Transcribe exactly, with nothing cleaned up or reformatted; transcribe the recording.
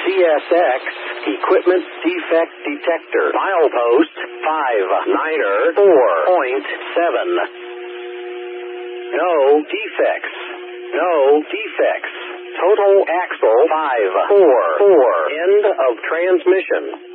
C S X, Equipment Defect Detector, Milepost five niner four point seven. No defects. No defects. Total axle five four four. End of transmission.